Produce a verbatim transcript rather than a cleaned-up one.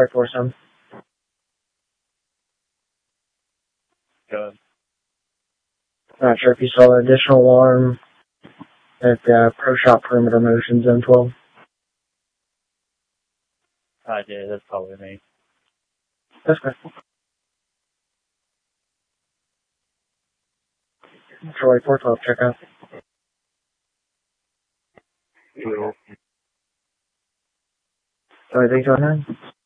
Charlie four seven. Good. Not sure if you saw the additional alarm at the Pro Shop Perimeter Motion Zone twelve. I did. That's probably me. That's good. Charlie four twelve, check out. Cool. Charlie three two nine.